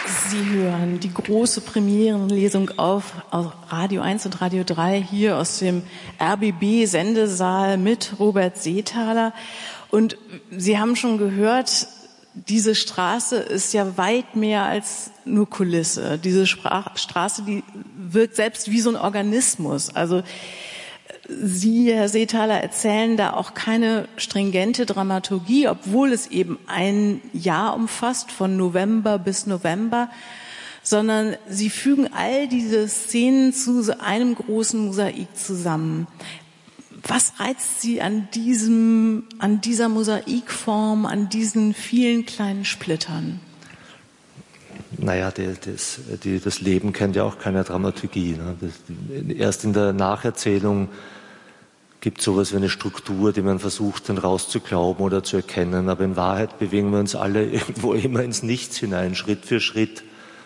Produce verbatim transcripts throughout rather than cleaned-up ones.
Sie hören die große Premierenlesung auf, auf Radio eins und Radio drei hier aus dem R B B-Sendesaal mit Robert Seethaler. Und Sie haben schon gehört, diese Straße ist ja weit mehr als nur Kulisse. Diese Sprach- Straße, die wirkt selbst wie so ein Organismus. Also Sie, Herr Seethaler, erzählen da auch keine stringente Dramaturgie, obwohl es eben ein Jahr umfasst, von November bis November, sondern Sie fügen all diese Szenen zu so einem großen Mosaik zusammen. Was reizt Sie an diesem, an dieser Mosaikform, an diesen vielen kleinen Splittern? Naja, die, das, die, das Leben kennt ja auch keine Dramaturgie. Ne? Das, erst in der Nacherzählung gibt es sowas wie eine Struktur, die man versucht, dann rauszuglauben oder zu erkennen. Aber in Wahrheit bewegen wir uns alle irgendwo immer ins Nichts hinein, Schritt für Schritt,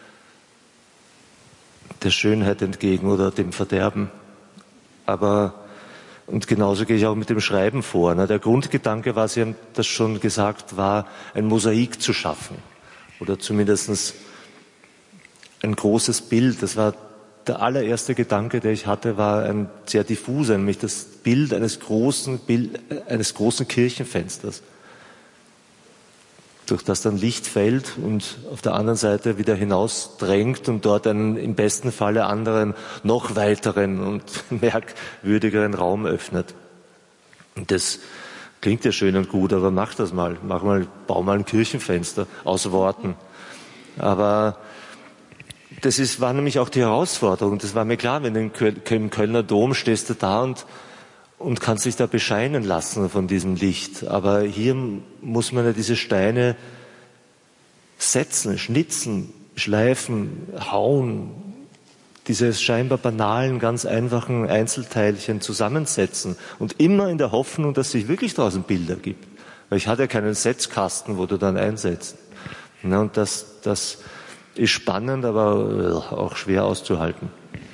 der Schönheit entgegen oder dem Verderben. Aber, und genauso gehe ich auch mit dem Schreiben vor. Ne? Der Grundgedanke war, Sie haben das schon gesagt, war, ein Mosaik zu schaffen. Oder zumindest ein großes Bild. Das war der allererste Gedanke, der ich hatte, war ein sehr diffuser, nämlich das Bild eines großen, Bild, eines großen Kirchenfensters, durch das dann Licht fällt und auf der anderen Seite wieder hinausdrängt und dort einen im besten Falle anderen, noch weiteren und merkwürdigeren Raum öffnet. Und das klingt ja schön und gut, aber mach das mal. Mach mal, bau mal ein Kirchenfenster aus Worten. Aber das ist, war nämlich auch die Herausforderung. Das war mir klar, wenn du im Kölner Dom stehst du da und, und kannst dich da bescheinen lassen von diesem Licht. Aber hier muss man ja diese Steine setzen, schnitzen, schleifen, hauen, diese scheinbar banalen, ganz einfachen Einzelteilchen zusammensetzen und immer in der Hoffnung, dass sich wirklich draußen Bilder gibt. Weil ich hatte ja keinen Setzkasten, wo du dann einsetzt. Na, und das, das ist spannend, aber auch schwer auszuhalten.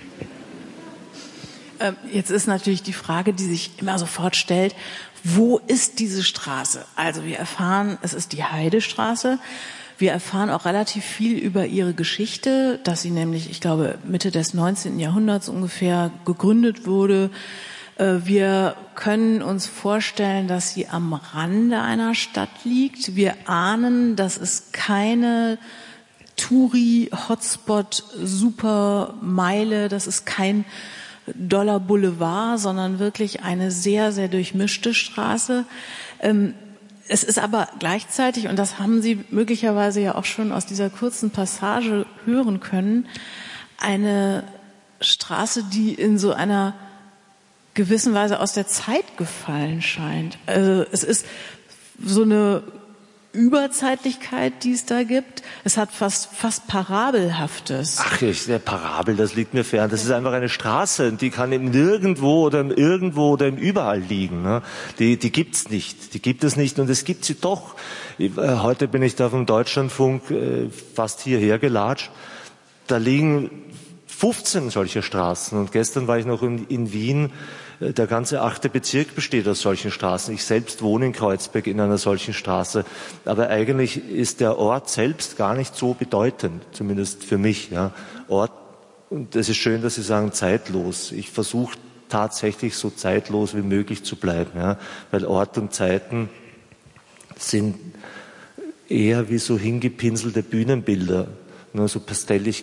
Jetzt ist natürlich die Frage, die sich immer sofort stellt, wo ist diese Straße? Also wir erfahren, es ist die Heidestraße. Wir erfahren auch relativ viel über ihre Geschichte, dass sie nämlich, ich glaube, Mitte des neunzehnten Jahrhunderts ungefähr gegründet wurde. Wir können uns vorstellen, dass sie am Rande einer Stadt liegt. Wir ahnen, dass es keine Touri-Hotspot, Supermeile, das ist kein Dollar Boulevard, sondern wirklich eine sehr, sehr durchmischte Straße. Es ist aber gleichzeitig, und das haben Sie möglicherweise ja auch schon aus dieser kurzen Passage hören können, eine Straße, die in so einer gewissen Weise aus der Zeit gefallen scheint. Also es ist so eine Überzeitlichkeit, die es da gibt. Es hat fast fast Parabelhaftes. Ach, ich, der Parabel, das liegt mir fern. Das ist einfach eine Straße, die kann im Nirgendwo oder im Irgendwo oder im Überall liegen. Ne? Die, die gibt's nicht. Die gibt es nicht und es gibt sie doch. Ich, äh, heute bin ich da vom Deutschlandfunk äh, fast hierher gelatscht. Da liegen fünfzehn solcher Straßen und gestern war ich noch in, in Wien. Der ganze achte Bezirk besteht aus solchen Straßen. Ich selbst wohne in Kreuzberg in einer solchen Straße. Aber eigentlich ist der Ort selbst gar nicht so bedeutend, zumindest für mich. Ja. Ort, und es ist schön, dass Sie sagen, zeitlos. Ich versuche tatsächlich so zeitlos wie möglich zu bleiben. Ja. Weil Ort und Zeiten sind eher wie so hingepinselte Bühnenbilder. Nur so pastellig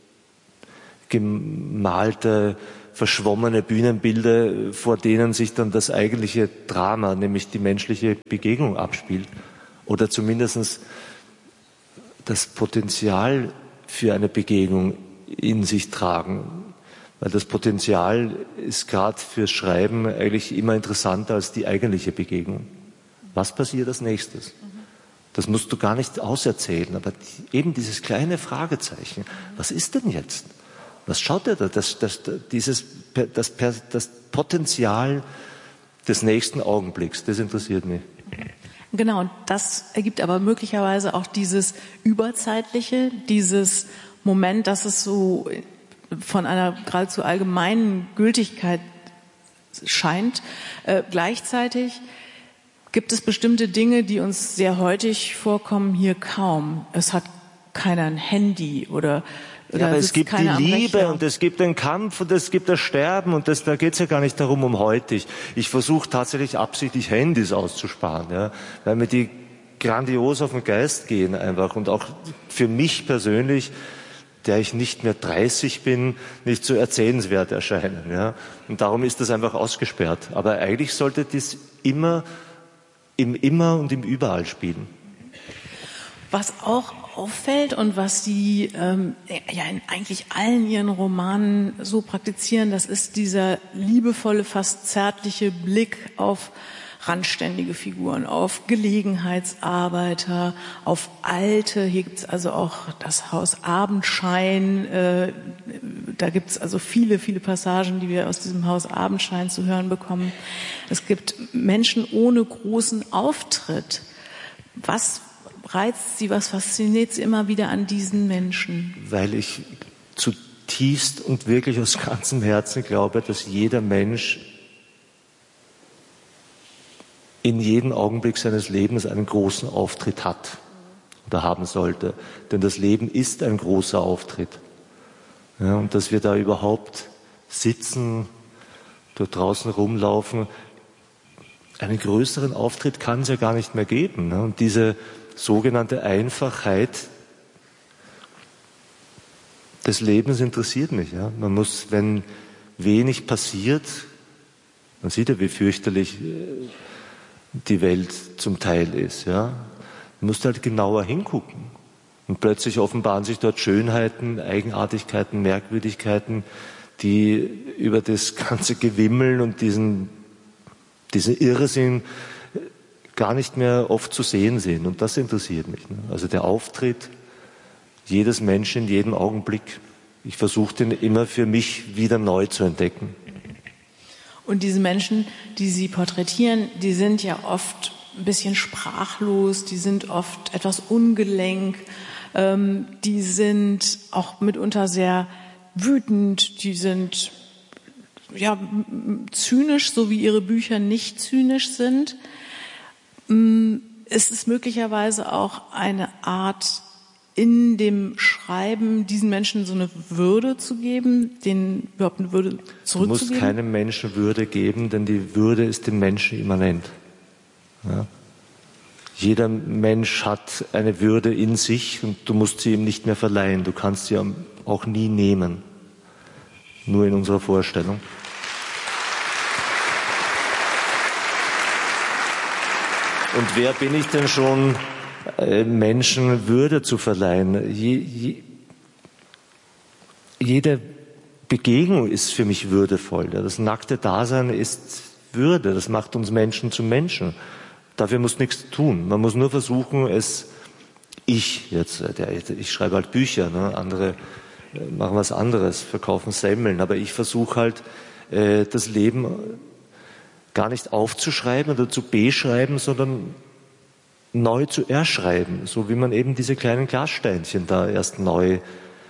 gemalte, verschwommene Bühnenbilder, vor denen sich dann das eigentliche Drama, nämlich die menschliche Begegnung abspielt. Oder zumindest das Potenzial für eine Begegnung in sich tragen. Weil das Potenzial ist gerade fürs Schreiben eigentlich immer interessanter als die eigentliche Begegnung. Was passiert als nächstes? Das musst du gar nicht auserzählen, aber eben dieses kleine Fragezeichen. Was ist denn jetzt? Was schaut er da? Das, das, dieses, das, das Potenzial des nächsten Augenblicks, das interessiert mich. Genau, und das ergibt aber möglicherweise auch dieses Überzeitliche, dieses Moment, dass es so von einer geradezu allgemeinen Gültigkeit scheint. Äh, gleichzeitig gibt es bestimmte Dinge, die uns sehr heutig vorkommen, hier kaum. Es hat keiner ein Handy oder Ja, aber es gibt die Liebe und es gibt den Kampf und es gibt das Sterben und das, da geht's ja gar nicht darum, um heute. Ich, ich versuche tatsächlich absichtlich Handys auszusparen, ja, weil mir die grandios auf den Geist gehen einfach und auch für mich persönlich, der ich nicht mehr dreißig bin, nicht so erzählenswert erscheinen, ja. Und darum ist das einfach ausgesperrt. Aber eigentlich sollte das immer im Immer und im Überall spielen. Was auch auffällt und was Sie ähm, ja in eigentlich allen Ihren Romanen so praktizieren, das ist dieser liebevolle, fast zärtliche Blick auf randständige Figuren, auf Gelegenheitsarbeiter, auf Alte. Hier gibt es also auch das Haus Abendschein. Äh, da gibt es also viele, viele Passagen, die wir aus diesem Haus Abendschein zu hören bekommen. Es gibt Menschen ohne großen Auftritt. Was reizt Sie, was fasziniert Sie immer wieder an diesen Menschen? Weil ich zutiefst und wirklich aus ganzem Herzen glaube, dass jeder Mensch in jedem Augenblick seines Lebens einen großen Auftritt hat oder haben sollte. Denn das Leben ist ein großer Auftritt. Ja, und dass wir da überhaupt sitzen, dort draußen rumlaufen, einen größeren Auftritt kann es ja gar nicht mehr geben. Ne? Und diese sogenannte Einfachheit des Lebens interessiert mich. Ja? Man muss, wenn wenig passiert, man sieht ja, wie fürchterlich die Welt zum Teil ist. Ja? Man muss halt genauer hingucken. Und plötzlich offenbaren sich dort Schönheiten, Eigenartigkeiten, Merkwürdigkeiten, die über das ganze Gewimmel und diesen, diesen Irrsinn gar nicht mehr oft zu sehen sind. Und das interessiert mich. Also der Auftritt jedes Menschen in jedem Augenblick. Ich versuche den immer für mich wieder neu zu entdecken. Und diese Menschen, die Sie porträtieren, die sind ja oft ein bisschen sprachlos, die sind oft etwas ungelenk, ähm, die sind auch mitunter sehr wütend, die sind ja zynisch, so wie ihre Bücher nicht zynisch sind. Ist es möglicherweise auch eine Art, in dem Schreiben diesen Menschen so eine Würde zu geben, denen überhaupt eine Würde zurückzugeben? Du musst keinem Menschen Würde geben, denn die Würde ist dem Menschen immanent. Ja? Jeder Mensch hat eine Würde in sich und du musst sie ihm nicht mehr verleihen. Du kannst sie auch nie nehmen. Nur in unserer Vorstellung. Und wer bin ich denn schon, äh, Menschen Würde zu verleihen? Je, je, jede Begegnung ist für mich würdevoll. Das nackte Dasein ist Würde. Das macht uns Menschen zu Menschen. Dafür muss nichts tun. Man muss nur versuchen, es, ich jetzt, der, ich schreibe halt Bücher, ne? Andere machen was anderes, verkaufen Semmeln. Aber ich versuche halt, äh, das Leben gar nicht aufzuschreiben oder zu beschreiben, sondern neu zu erschreiben, so wie man eben diese kleinen Glassteinchen da erst neu äh,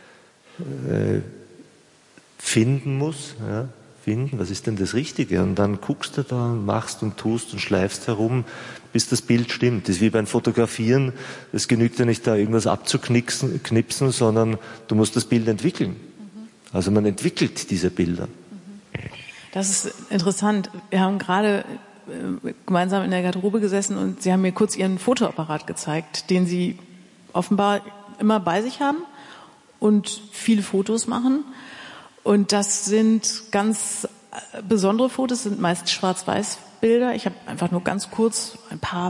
finden muss. Ja? Finden, was ist denn das Richtige? Und dann guckst du da und machst und tust und schleifst herum, bis das Bild stimmt. Das ist wie beim Fotografieren. Es genügt ja nicht, da irgendwas abzuknipsen, knipsen, sondern du musst das Bild entwickeln. Mhm. Also man entwickelt diese Bilder. Das ist interessant. Wir haben gerade gemeinsam in der Garderobe gesessen und Sie haben mir kurz Ihren Fotoapparat gezeigt, den Sie offenbar immer bei sich haben und viele Fotos machen. Und das sind ganz besondere Fotos, sind meist Schwarz-Weiß-Bilder. Ich habe einfach nur ganz kurz ein paar